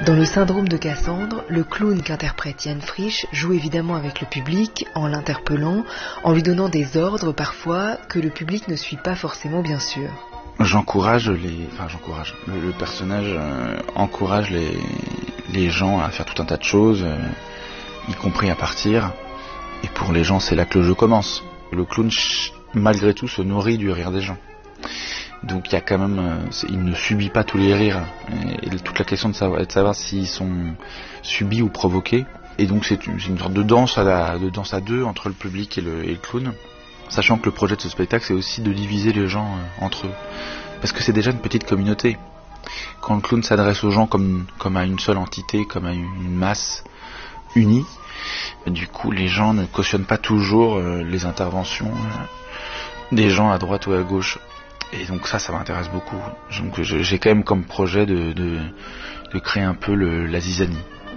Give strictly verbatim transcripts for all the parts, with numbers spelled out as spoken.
Dans le syndrome de Cassandre, le clown qu'interprète Yann Frisch joue évidemment avec le public, en l'interpellant, en lui donnant des ordres parfois que le public ne suit pas forcément bien sûr. J'encourage les... Enfin j'encourage. Le, le personnage euh, encourage les, les gens à faire tout un tas de choses, euh, y compris à partir. Et pour les gens, c'est là que le jeu commence. Le clown, malgré tout, se nourrit du rire des gens. Donc il y a quand même, euh, il ne subit pas tous les rires. Et, et toute la question de savoir, est de savoir s'ils sont subis ou provoqués. Et donc c'est une, c'est une sorte de danse à la, de danse à deux entre le public et le, et le clown. Sachant que le projet de ce spectacle, c'est aussi de diviser les gens euh, entre eux. Parce que c'est déjà une petite communauté. Quand le clown s'adresse aux gens comme, comme à une seule entité, comme à une masse unie, du coup les gens ne cautionnent pas toujours euh, les interventions euh, des gens à droite ou à gauche. Et donc ça, ça m'intéresse beaucoup. Donc j'ai quand même comme projet de, de, de créer un peu le, la zizanie.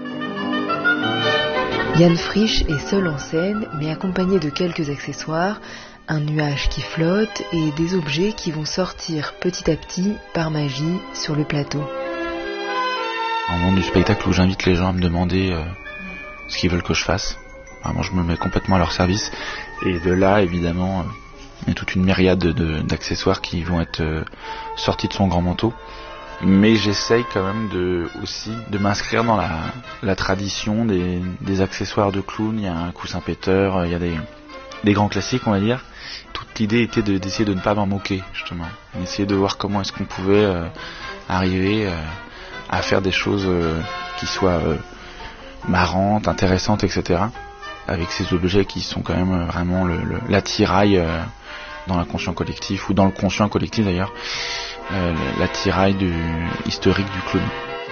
Yann Frisch est seul en scène, mais accompagné de quelques accessoires, un nuage qui flotte et des objets qui vont sortir petit à petit, par magie, sur le plateau. Un moment du spectacle où j'invite les gens à me demander euh, ce qu'ils veulent que je fasse. Vraiment, je me mets complètement à leur service. Et de là, évidemment... Euh, il y a toute une myriade de, de, d'accessoires qui vont être euh, sortis de son grand manteau. Mais j'essaye quand même de, aussi de m'inscrire dans la, la tradition des, des accessoires de clown. Il y a un coussin péteur, il y a des, des grands classiques, on va dire. Toute l'idée était de, d'essayer de ne pas m'en moquer, justement. D'essayer de voir comment est-ce qu'on pouvait euh, arriver euh, à faire des choses euh, qui soient euh, marrantes, intéressantes, et cetera. Avec ces objets qui sont quand même vraiment le, le, l'attirail euh, dans l'inconscient collectif, ou dans le conscient collectif d'ailleurs, euh, l'attirail du, historique du clown.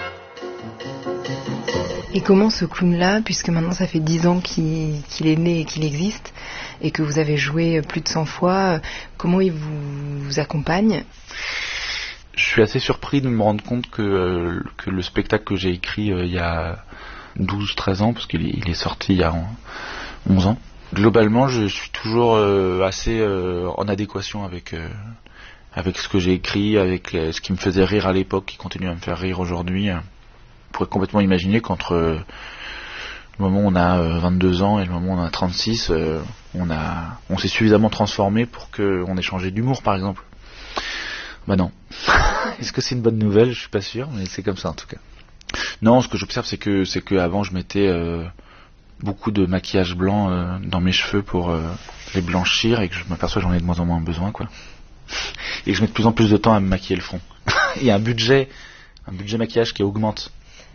Et comment ce clown-là, puisque maintenant ça fait dix ans qu'il, qu'il est né et qu'il existe, et que vous avez joué plus de cent fois, comment il vous, vous accompagne ? Je suis assez surpris de me rendre compte que, euh, que le spectacle que j'ai écrit euh, il y a douze treize ans, parce qu'il est, il est sorti il y a onze ans. Globalement, je suis toujours euh, assez euh, en adéquation avec, euh, avec ce que j'ai écrit, avec euh, ce qui me faisait rire à l'époque, qui continue à me faire rire aujourd'hui. On pourrait complètement imaginer qu'entre euh, le moment où on a euh, vingt-deux ans et le moment où on a trente-six, euh, on, a, on s'est suffisamment transformé pour qu'on ait changé d'humour, par exemple. Bah non. Est-ce que c'est une bonne nouvelle ? Je suis pas sûr, mais c'est comme ça en tout cas. Non, ce que j'observe, c'est que c'est que avant, je mettais euh, beaucoup de maquillage blanc euh, dans mes cheveux pour euh, les blanchir, et que je m'aperçois que j'en ai de moins en moins besoin, quoi. Et que je mets de plus en plus de temps à me maquiller le front. Il y a un budget, un budget maquillage qui augmente.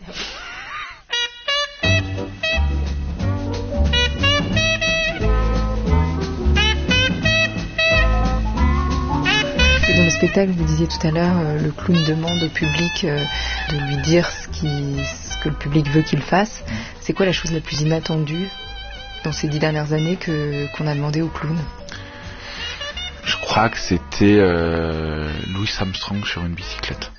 Dans le spectacle, vous disiez tout à l'heure, euh, le clown demande au public euh, de lui dire ce, qui, ce que le public veut qu'il fasse. C'est quoi la chose la plus inattendue dans ces dix dernières années que, qu'on a demandé au clown ? Je crois que c'était euh, Louis Armstrong sur une bicyclette.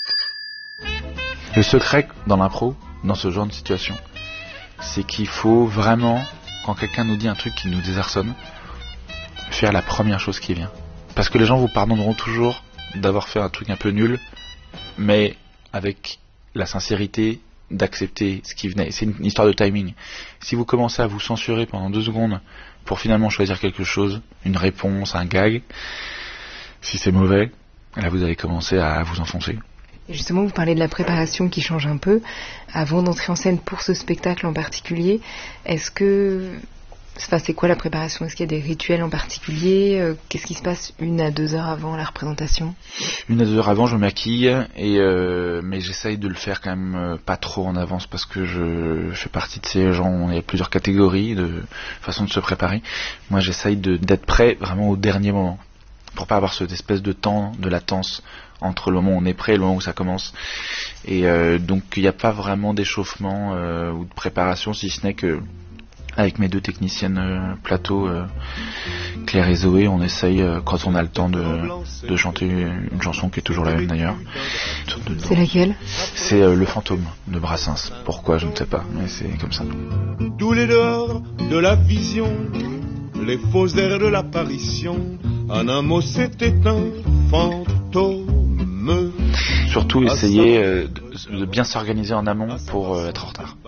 Le secret dans l'impro, dans ce genre de situation, c'est qu'il faut vraiment, quand quelqu'un nous dit un truc qui nous désarçonne, faire la première chose qui vient. Parce que les gens vous pardonneront toujours d'avoir fait un truc un peu nul, mais avec la sincérité d'accepter ce qui venait. C'est une histoire de timing. Si vous commencez à vous censurer pendant deux secondes pour finalement choisir quelque chose, une réponse, un gag, si c'est mauvais, là vous allez commencer à vous enfoncer. Et justement, vous parlez de la préparation qui change un peu. Avant d'entrer en scène pour ce spectacle en particulier, est-ce que... Enfin, c'est quoi la préparation ? Est-ce qu'il y a des rituels en particulier ? euh, Qu'est-ce qui se passe une à deux heures avant la représentation ? Une à deux heures avant, je me maquille, et euh, mais j'essaye de le faire quand même euh, pas trop en avance, parce que je, je fais partie de ces gens où il y a plusieurs catégories de façon de se préparer. Moi, j'essaye de, d'être prêt vraiment au dernier moment, pour pas avoir cette espèce de temps de latence entre le moment où on est prêt et le moment où ça commence. Et euh, donc, il n'y a pas vraiment d'échauffement euh, ou de préparation, si ce n'est que avec mes deux techniciennes euh, plateau, euh, Claire et Zoé, on essaye, euh, quand on a le temps, de, de chanter une chanson qui est toujours la même d'ailleurs. C'est laquelle ? C'est euh, Le Fantôme de Brassens. Pourquoi, je ne sais pas, mais c'est comme ça. Tous les dehors de la vision, les faux airs de l'apparition, en un mot c'était un fantôme. Surtout essayer, euh, de bien s'organiser en amont pour euh, être en retard.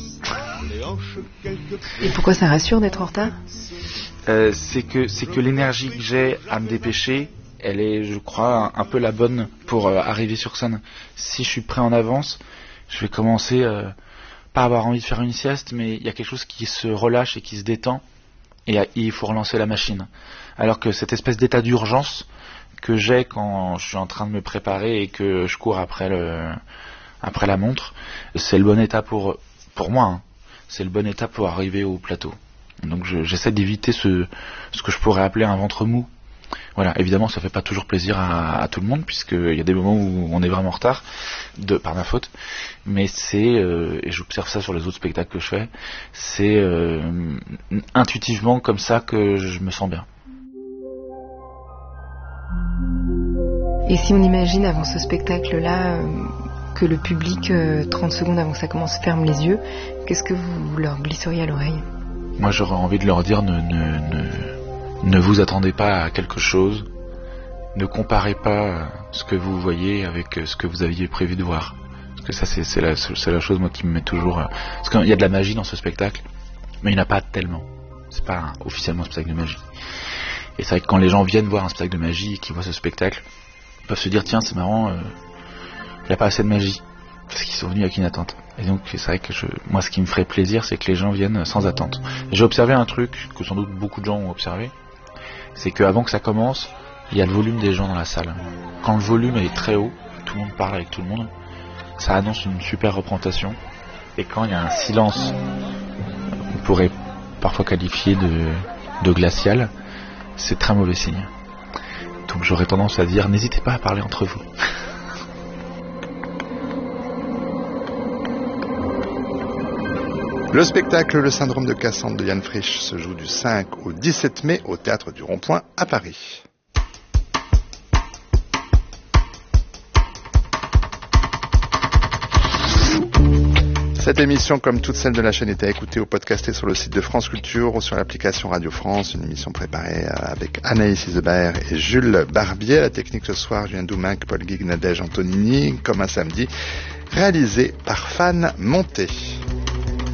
Et pourquoi ça rassure d'être en retard ? euh, C'est que c'est que l'énergie que j'ai à me dépêcher, elle est, je crois, un, un peu la bonne pour euh, arriver sur scène. Si je suis prêt en avance, je vais commencer, euh, pas avoir envie de faire une sieste, mais il y a quelque chose qui se relâche et qui se détend, et, et il faut relancer la machine. Alors que cette espèce d'état d'urgence que j'ai quand je suis en train de me préparer et que je cours après le, après la montre, c'est le bon état pour, pour moi, hein. C'est le bon état pour arriver au plateau. Donc je, j'essaie d'éviter ce, ce que je pourrais appeler un ventre mou. Voilà, évidemment ça fait pas toujours plaisir à, à tout le monde, puisqu'il y a des moments où on est vraiment en retard, de, par ma faute, mais c'est, euh, et j'observe ça sur les autres spectacles que je fais, c'est euh, intuitivement comme ça que je me sens bien. Et si on imagine avant ce spectacle-là euh, que le public, euh, trente secondes avant que ça commence, ferme les yeux, qu'est-ce que vous leur glisseriez à l'oreille ? Moi j'aurais envie de leur dire ne, ne, ne, ne vous attendez pas à quelque chose, ne comparez pas ce que vous voyez avec ce que vous aviez prévu de voir. Parce que ça c'est, c'est, la, c'est la chose moi qui me met toujours... Parce qu'il y a de la magie dans ce spectacle, mais il n'y en a pas tellement. C'est pas un, officiellement un spectacle de magie. Et c'est vrai que quand les gens viennent voir un spectacle de magie et qu'ils voient ce spectacle, ils peuvent se dire tiens c'est marrant, il euh, n'y a pas assez de magie, parce qu'ils sont venus avec une attente. Et donc c'est vrai que je, moi ce qui me ferait plaisir c'est que les gens viennent sans attente. Et j'ai observé un truc que sans doute beaucoup de gens ont observé, c'est qu'avant que ça commence, il y a le volume des gens dans la salle. Quand le volume est très haut, tout le monde parle avec tout le monde, ça annonce une super représentation. Et quand il y a un silence, on pourrait parfois qualifier de, de glacial, c'est très mauvais signe. Donc j'aurais tendance à dire n'hésitez pas à parler entre vous. Le spectacle Le syndrome de Cassandre de Yann Frisch se joue du cinq au dix-sept mai au Théâtre du Rond-Point à Paris. Cette émission, comme toutes celles de la chaîne, est à écouter ou podcastée sur le site de France Culture ou sur l'application Radio France. Une émission préparée avec Anaïs Isebert et Jules Barbier. La technique ce soir, Julien Douminc, Paul Guigue, Nadège Antonini, comme un samedi, réalisée par Fan Monté.